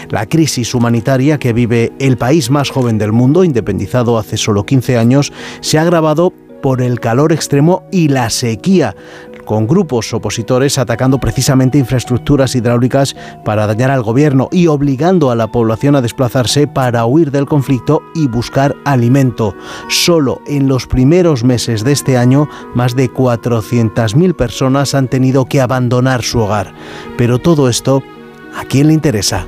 La crisis humanitaria que vive el país más joven del mundo, independizado hace solo 15 años, se ha agravado por el calor extremo y la sequía, con grupos opositores atacando precisamente infraestructuras hidráulicas para dañar al gobierno y obligando a la población a desplazarse para huir del conflicto y buscar alimento. Solo en los primeros meses de este año, más de 400.000 personas han tenido que abandonar su hogar. Pero todo esto, ¿a quién le interesa?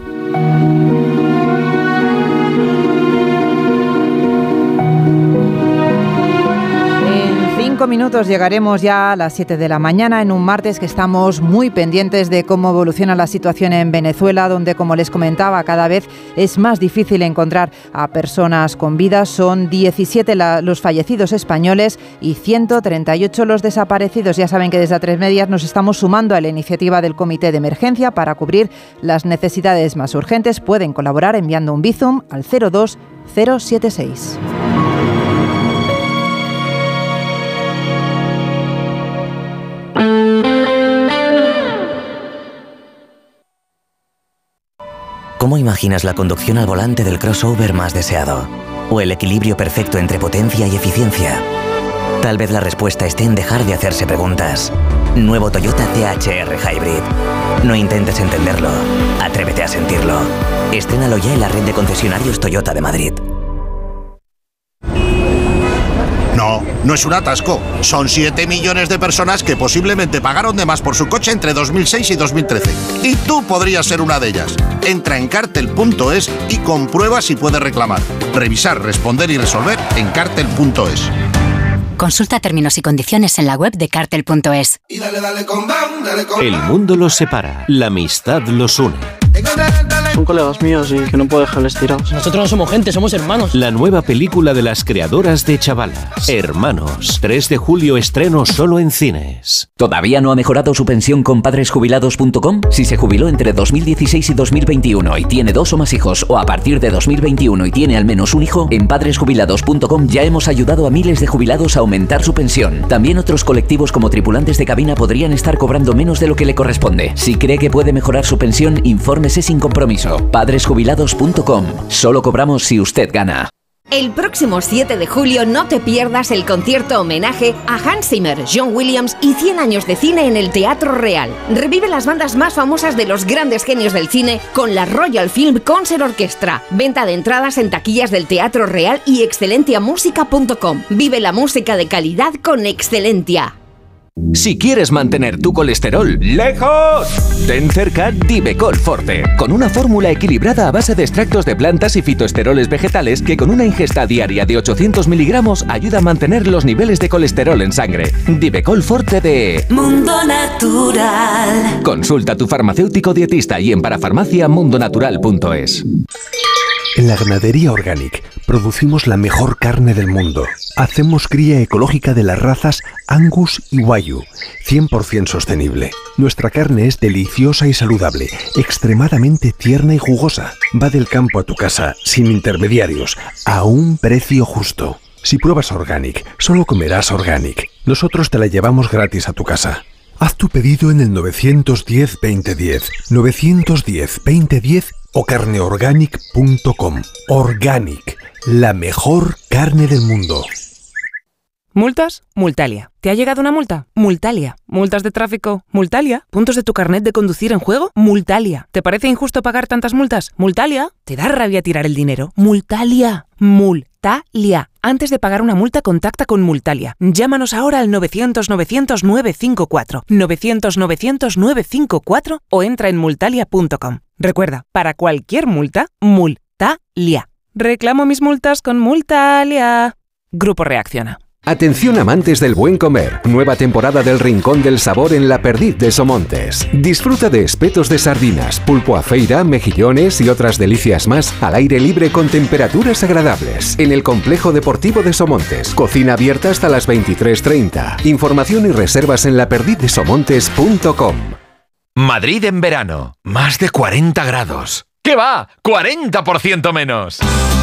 Minutos llegaremos ya a las 7 de la mañana en un martes que estamos muy pendientes de cómo evoluciona la situación en Venezuela, donde, como les comentaba, cada vez es más difícil encontrar a personas con vida. Son 17 los fallecidos españoles y 138 los desaparecidos. Ya saben que desde A3 Media nos estamos sumando a la iniciativa del Comité de Emergencia para cubrir las necesidades más urgentes. Pueden colaborar enviando un Bizum al 02076. ¿Cómo imaginas la conducción al volante del crossover más deseado? ¿O el equilibrio perfecto entre potencia y eficiencia? Tal vez la respuesta esté en dejar de hacerse preguntas. Nuevo Toyota THR Hybrid. No intentes entenderlo. Atrévete a sentirlo. Estrénalo ya en la red de concesionarios Toyota de Madrid. No es un atasco. Son 7 millones de personas que posiblemente pagaron de más por su coche entre 2006 y 2013. Y tú podrías ser una de ellas. Entra en Cartel.es y comprueba si puedes reclamar. Revisar, responder y resolver en Cartel.es. Consulta términos y condiciones en la web de Cartel.es. El mundo los separa, la amistad los une. Son colegas míos y que no puedo dejarles tirados. Nosotros no somos gente, somos hermanos. La nueva película de las creadoras de Chavalas, Hermanos. 3 de julio estreno solo en cines. ¿Todavía no ha mejorado su pensión con padresjubilados.com? Si se jubiló entre 2016 y 2021 y tiene 2 o más hijos, o a partir de 2021 y tiene al menos un hijo, en padresjubilados.com ya hemos ayudado a miles de jubilados a aumentar su pensión. También otros colectivos como tripulantes de cabina podrían estar cobrando menos de lo que le corresponde. Si cree que puede mejorar su pensión, infórmese sin compromiso. Padresjubilados.com. Solo cobramos si usted gana. El próximo 7 de julio no te pierdas el concierto homenaje a Hans Zimmer, John Williams y 100 años de cine en el Teatro Real. Revive las bandas más famosas de los grandes genios del cine con la Royal Film Concert Orchestra. Venta de entradas en taquillas del Teatro Real y excelentiamusica.com. Vive la música de calidad con Excelentia. Si quieres mantener tu colesterol lejos, ten cerca Divecol Forte, con una fórmula equilibrada a base de extractos de plantas y fitoesteroles vegetales que con una ingesta diaria de 800 miligramos ayuda a mantener los niveles de colesterol en sangre. Divecol Forte de Mundo Natural. Consulta a tu farmacéutico dietista y en parafarmaciamundonatural.es. En la Ganadería Organic producimos la mejor carne del mundo. Hacemos cría ecológica de las razas Angus y Wagyu, 100% sostenible. Nuestra carne es deliciosa y saludable, extremadamente tierna y jugosa. Va del campo a tu casa, sin intermediarios, a un precio justo. Si pruebas Organic, solo comerás Organic. Nosotros te la llevamos gratis a tu casa. Haz tu pedido en el 910-2010, 910-2010 o carneorganic.com. Organic, la mejor carne del mundo. ¿Multas? Multalia. ¿Te ha llegado una multa? Multalia. ¿Multas de tráfico? Multalia. ¿Puntos de tu carnet de conducir en juego? Multalia. ¿Te parece injusto pagar tantas multas? Multalia. ¿Te da rabia tirar el dinero? Multalia. Multalia. Antes de pagar una multa, contacta con Multalia. Llámanos ahora al 900-900-954, 900-900-954 o entra en multalia.com. Recuerda, para cualquier multa, Multalia. Reclamo mis multas con Multalia. Grupo Reacciona. Atención amantes del buen comer, nueva temporada del Rincón del Sabor en La Perdiz de Somontes. Disfruta de espetos de sardinas, pulpo a feira, mejillones y otras delicias más al aire libre con temperaturas agradables. En el Complejo Deportivo de Somontes, cocina abierta hasta las 23:30. Información y reservas en laperdizdesomontes.com. Madrid en verano, más de 40 grados. ¿Qué va? ¡40% menos!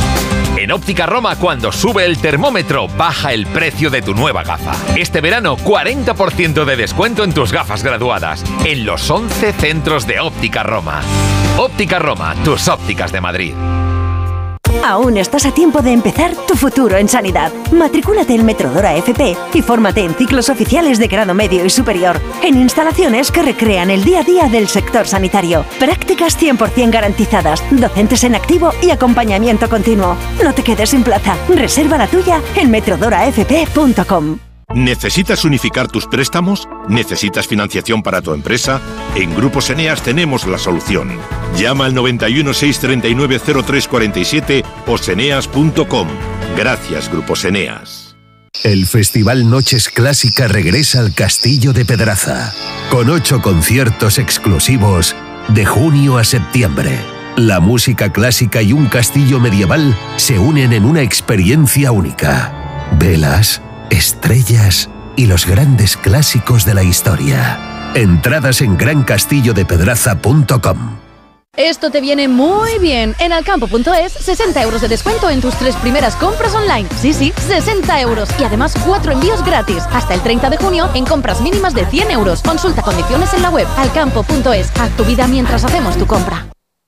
En Óptica Roma, cuando sube el termómetro, baja el precio de tu nueva gafa. Este verano, 40% de descuento en tus gafas graduadas, en los 11 centros de Óptica Roma. Óptica Roma, tus ópticas de Madrid. Aún estás a tiempo de empezar tu futuro en sanidad. Matricúlate en Metrodora FP y fórmate en ciclos oficiales de grado medio y superior, en instalaciones que recrean el día a día del sector sanitario. Prácticas 100% garantizadas, docentes en activo y acompañamiento continuo. No te quedes sin plaza. Reserva la tuya en metrodorafp.com. ¿Necesitas unificar tus préstamos? ¿Necesitas financiación para tu empresa? En Grupos Eneas tenemos la solución. Llama al 91 639 0347 o seneas.com. Gracias, Grupos Eneas. El Festival Noches Clásica regresa al Castillo de Pedraza, con 8 conciertos exclusivos de junio a septiembre. La música clásica y un castillo medieval se unen en una experiencia única. Velas, estrellas y los grandes clásicos de la historia. Entradas en grancastillodepedraza.com. Esto te viene muy bien. En alcampo.es, 60 euros de descuento en tus 3 primeras compras online. Sí, 60 euros. Y además 4 envíos gratis. Hasta el 30 de junio en compras mínimas de 100 euros. Consulta condiciones en la web. Alcampo.es. Haz tu vida mientras hacemos tu compra.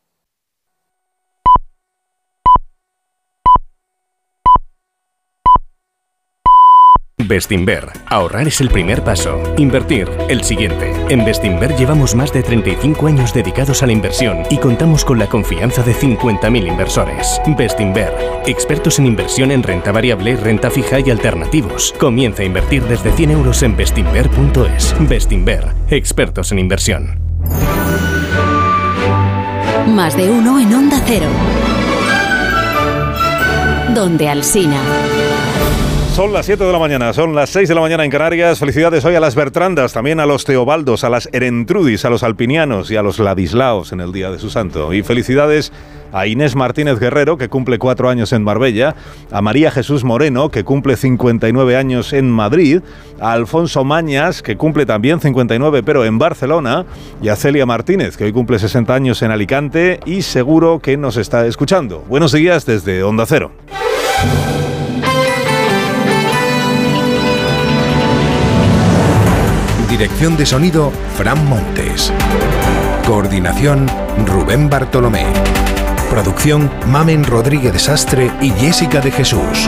Bestinver. Ahorrar es el primer paso. Invertir, el siguiente. En Bestinver llevamos más de 35 años dedicados a la inversión y contamos con la confianza de 50.000 inversores. Bestinver. Expertos en inversión en renta variable, renta fija y alternativos. Comienza a invertir desde 100 euros en bestinver.es. Bestinver. Expertos en inversión. Más de uno en Onda Cero. Donde Alsina. Son las 7 de la mañana, son las 6 de la mañana en Canarias. Felicidades hoy a las Bertrandas, también a los Teobaldos, a las Erentrudis, a los Alpinianos y a los Ladislaos en el día de su santo. Y felicidades a Inés Martínez Guerrero, que cumple 4 años en Marbella, a María Jesús Moreno, que cumple 59 años en Madrid, a Alfonso Mañas, que cumple también 59 pero en Barcelona, y a Celia Martínez, que hoy cumple 60 años en Alicante y seguro que nos está escuchando. Buenos días desde Onda Cero. Dirección de sonido, Fran Montes. Coordinación, Rubén Bartolomé. Producción, Mamen Rodríguez Sastre y Jessica de Jesús.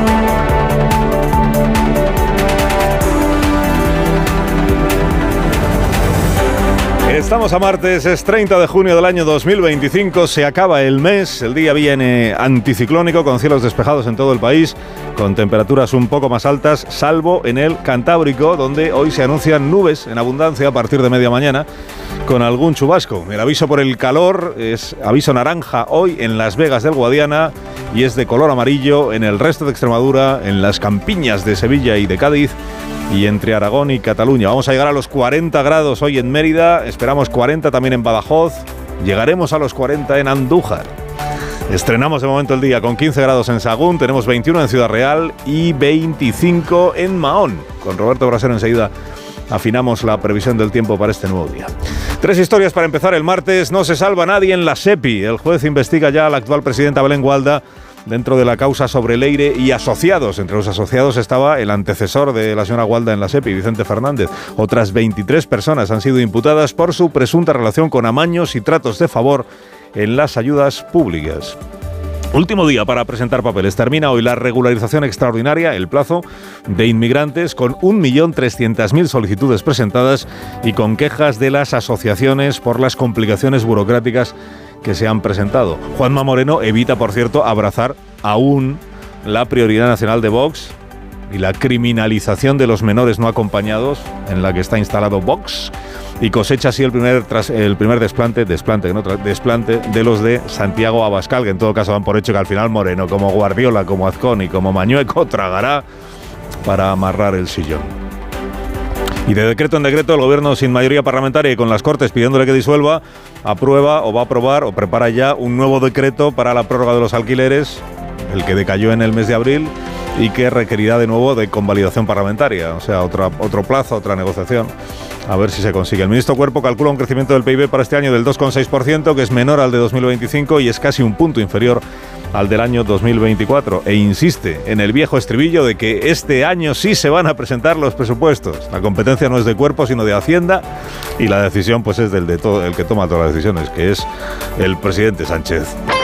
Estamos a martes, es 30 de junio del año 2025, se acaba el mes, el día viene anticiclónico con cielos despejados en todo el país, con temperaturas un poco más altas, salvo en el Cantábrico, donde hoy se anuncian nubes en abundancia a partir de media mañana, con algún chubasco. El aviso por el calor es aviso naranja hoy en Las Vegas del Guadiana y es de color amarillo en el resto de Extremadura, en las campiñas de Sevilla y de Cádiz, y entre Aragón y Cataluña. Vamos a llegar a los 40 grados hoy en Mérida, esperamos 40 también en Badajoz, llegaremos a los 40 en Andújar. Estrenamos de momento el día con 15 grados en Sagún, tenemos 21 en Ciudad Real y 25 en Mahón. Con Roberto Brasero enseguida afinamos la previsión del tiempo para este nuevo día. 3 historias para empezar el martes. No se salva nadie en la SEPI. El juez investiga ya a la actual presidenta Belén Gualda dentro de la causa sobre Leire y asociados. Entre los asociados estaba el antecesor de la señora Gualda en la SEPI, Vicente Fernández. Otras 23 personas han sido imputadas por su presunta relación con amaños y tratos de favor en las ayudas públicas. Último día para presentar papeles. Termina hoy la regularización extraordinaria, el plazo de inmigrantes, con 1.300.000 solicitudes presentadas y con quejas de las asociaciones por las complicaciones burocráticas que se han presentado. Juanma Moreno evita, por cierto, abrazar aún la prioridad nacional de Vox y la criminalización de los menores no acompañados en la que está instalado Vox, y cosecha así el primer desplante de los de Santiago Abascal, que en todo caso dan por hecho que al final Moreno, como Guardiola, como Azcón y como Mañueco, tragará para amarrar el sillón. Y de decreto en decreto, el gobierno sin mayoría parlamentaria y con las Cortes pidiéndole que disuelva, aprueba o va a aprobar o prepara ya un nuevo decreto para la prórroga de los alquileres, el que decayó en el mes de abril y que requerirá de nuevo de convalidación parlamentaria, o sea, otro plazo, otra negociación, a ver si se consigue. El ministro Cuerpo calcula un crecimiento del PIB para este año del 2,6%, que es menor al de 2025 y es casi un punto inferior al del año 2024 e insiste en el viejo estribillo de que este año sí se van a presentar los presupuestos. La competencia no es de Cuerpo, sino de Hacienda, y la decisión pues es el que toma todas las decisiones, que es el presidente Sánchez.